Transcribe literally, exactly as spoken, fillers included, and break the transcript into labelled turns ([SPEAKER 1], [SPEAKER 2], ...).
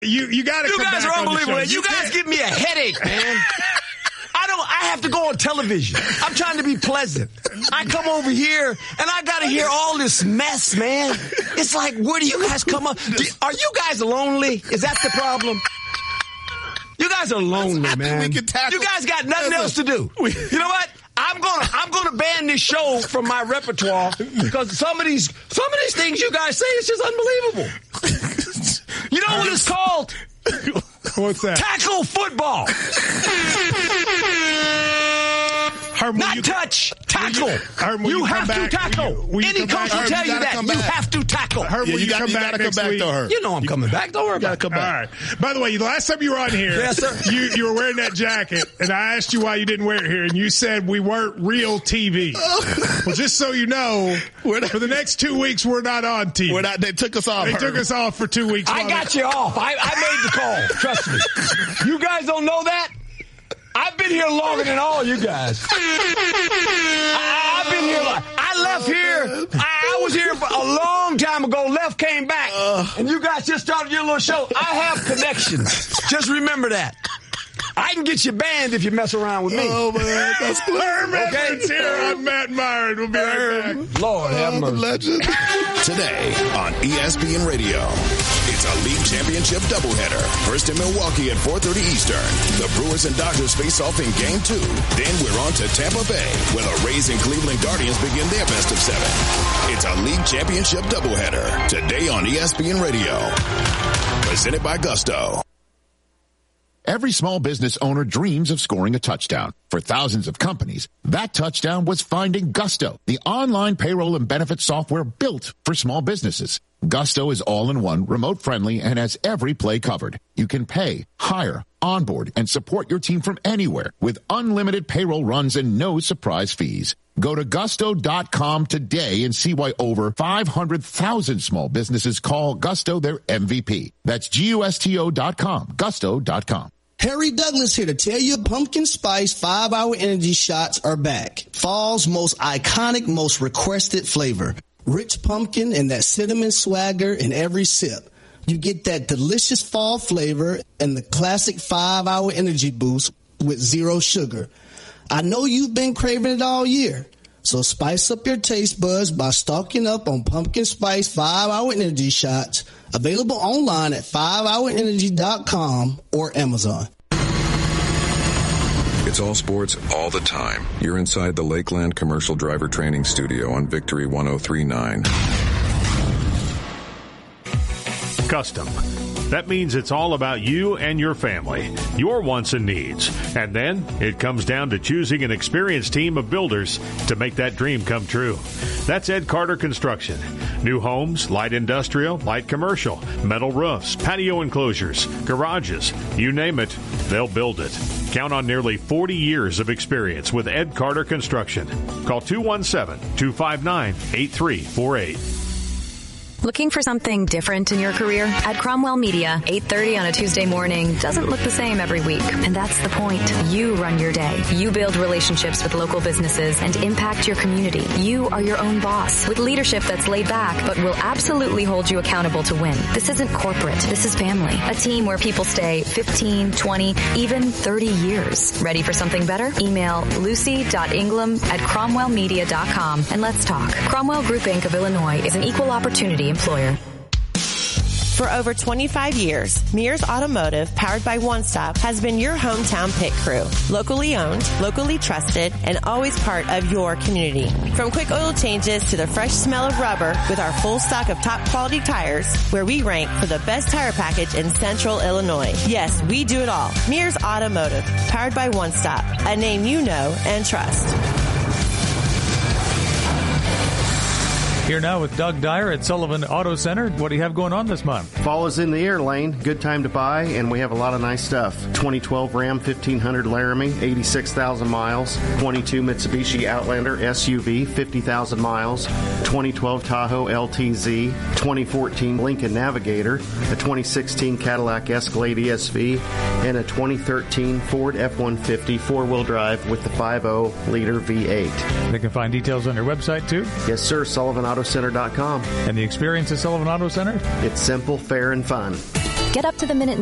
[SPEAKER 1] You you got to
[SPEAKER 2] You
[SPEAKER 1] come
[SPEAKER 2] guys
[SPEAKER 1] back
[SPEAKER 2] are
[SPEAKER 1] on the
[SPEAKER 2] unbelievable.
[SPEAKER 1] show.
[SPEAKER 2] You, you guys
[SPEAKER 1] can't.
[SPEAKER 2] give me a headache, man. I don't. I have to go on television. I'm trying to be pleasant. I come over here and I got to hear all this mess, man. It's like, where do you guys come up? Do, are you guys lonely? Is that the problem? You guys are lonely,
[SPEAKER 3] I
[SPEAKER 2] man.
[SPEAKER 3] think we can tackle-
[SPEAKER 2] You guys got nothing else to do. You know what? I'm gonna I'm gonna ban this show from my repertoire because some of these some of these things you guys say is just unbelievable. You know what it's called?
[SPEAKER 1] What's that?
[SPEAKER 2] Tackle football.
[SPEAKER 1] Herm,
[SPEAKER 2] Not
[SPEAKER 1] you,
[SPEAKER 2] touch. Tackle.
[SPEAKER 1] you- Herm, will
[SPEAKER 2] you
[SPEAKER 1] you
[SPEAKER 2] have
[SPEAKER 1] come
[SPEAKER 2] to
[SPEAKER 1] back?
[SPEAKER 2] tackle.
[SPEAKER 1] Will you- will you
[SPEAKER 2] Any
[SPEAKER 1] come
[SPEAKER 2] coach
[SPEAKER 1] back?
[SPEAKER 2] will
[SPEAKER 3] Herm,
[SPEAKER 2] tell
[SPEAKER 3] you
[SPEAKER 2] you
[SPEAKER 3] gotta
[SPEAKER 2] that.
[SPEAKER 3] come
[SPEAKER 2] You
[SPEAKER 3] back.
[SPEAKER 2] have to tackle.
[SPEAKER 1] Herm,
[SPEAKER 3] Yeah,
[SPEAKER 1] will
[SPEAKER 3] you,
[SPEAKER 1] you,
[SPEAKER 3] got,
[SPEAKER 1] come
[SPEAKER 3] you
[SPEAKER 1] back
[SPEAKER 3] gotta come
[SPEAKER 1] next
[SPEAKER 3] back,
[SPEAKER 1] week?
[SPEAKER 3] though, Herm.
[SPEAKER 2] You know I'm coming back. Don't worry
[SPEAKER 3] You gotta
[SPEAKER 2] about it.
[SPEAKER 3] come
[SPEAKER 1] All
[SPEAKER 3] back.
[SPEAKER 1] right. By the way, the last time you were on here,
[SPEAKER 2] Yes, sir.
[SPEAKER 1] you you were wearing that jacket, and I asked you why you didn't wear it here, and you said we weren't real T V. Well, just so you know,
[SPEAKER 3] We're not-
[SPEAKER 1] for the next two weeks, we're not on T V.
[SPEAKER 3] We're not, they took us off.
[SPEAKER 1] They
[SPEAKER 3] Herm.
[SPEAKER 1] took us off for two weeks.
[SPEAKER 2] I
[SPEAKER 1] while
[SPEAKER 2] got
[SPEAKER 1] they-
[SPEAKER 2] you off. I, I made the call. Trust me. You guys don't know that? I've been here longer than all you guys. I, I've been here. Like, I left here. I, I was here for a long time ago. Left, came back, and you guys just started your little show. I have connections. Just remember that. I can get you banned if you mess around with me.
[SPEAKER 3] Oh, man. That's
[SPEAKER 1] Herm
[SPEAKER 3] clear.
[SPEAKER 1] Edwards here. I'm Matt Myron. We'll be right back.
[SPEAKER 2] Lord have
[SPEAKER 3] Oh, the
[SPEAKER 2] mercy.
[SPEAKER 3] legend.
[SPEAKER 4] Today on E S P N Radio, it's a league championship doubleheader. First in Milwaukee at four thirty Eastern. The Brewers and Dodgers face off in Game two. Then we're on to Tampa Bay, where the Rays and Cleveland Guardians begin their best of seven. It's a league championship doubleheader. Today on E S P N Radio. Presented by Gusto.
[SPEAKER 5] Every small business owner dreams of scoring a touchdown. For thousands of companies, that touchdown was finding Gusto, the online payroll and benefits software built for small businesses. Gusto is all-in-one, remote-friendly, and has every play covered. You can pay, hire, onboard, and support your team from anywhere with unlimited payroll runs and no surprise fees. Go to gusto dot com today and see why over five hundred thousand small businesses call Gusto their M V P. That's G U S T O dot com, gusto dot com.
[SPEAKER 6] Harry Douglas here to tell you pumpkin spice five hour energy shots are back. Fall's most iconic, most requested flavor. Rich pumpkin and that cinnamon swagger in every sip. You get that delicious fall flavor and the classic five hour energy boost with zero sugar. I know you've been craving it all year. So spice up your taste buds by stocking up on pumpkin spice five hour energy shots. Available online at five hour energy dot com or Amazon.
[SPEAKER 7] It's all sports all the time. You're inside the Lakeland Commercial Driver Training Studio on Victory one oh three point nine.
[SPEAKER 8] Custom. That means it's all about you and your family, your wants and needs. And then it comes down to choosing an experienced team of builders to make that dream come true. That's Ed Carter Construction. New homes, light industrial, light commercial, metal roofs, patio enclosures, garages, you name it, they'll build it. Count on nearly forty years of experience with Ed Carter Construction. Call two one seven, two five nine, eight three four eight.
[SPEAKER 9] Looking for something different in your career? At Cromwell Media, eight thirty on a Tuesday morning doesn't look the same every week. And that's the point. You run your day. You build relationships with local businesses and impact your community. You are your own boss with leadership that's laid back but will absolutely hold you accountable to win. This isn't corporate. This is family. A team where people stay fifteen, twenty, even thirty years. Ready for something better? Email lucy.ingram at cromwell media dot com and let's talk. Cromwell Group Incorporated of Illinois is an equal opportunity employer.
[SPEAKER 10] For over twenty-five years, Mears Automotive, powered by One Stop, has been your hometown pit crew. Locally owned, locally trusted, and always part of your community. From quick oil changes to the fresh smell of rubber with our full stock of top quality tires, where we rank for the best tire package in central Illinois. Yes, we do it all. Mears Automotive, powered by One Stop, a name you know and trust.
[SPEAKER 11] Here now with Doug Dyer at Sullivan Auto Center. What do you have going on this month?
[SPEAKER 12] Fall is in the air, Lane. Good time to buy, and we have a lot of nice stuff. twenty twelve Ram fifteen hundred Laramie, eighty-six thousand miles. twenty-two Mitsubishi Outlander S U V, fifty thousand miles. twenty twelve Tahoe L T Z. twenty fourteen Lincoln Navigator. A twenty sixteen Cadillac Escalade E S V. And a twenty thirteen Ford F one fifty four-wheel drive with the five point oh liter V eight.
[SPEAKER 11] They can find details on your website, too?
[SPEAKER 12] Yes, sir. Sullivan Auto Center dot com.
[SPEAKER 11] And the experience at Sullivan Auto Center?
[SPEAKER 12] It's simple, fair, and fun.
[SPEAKER 9] Get up to the minute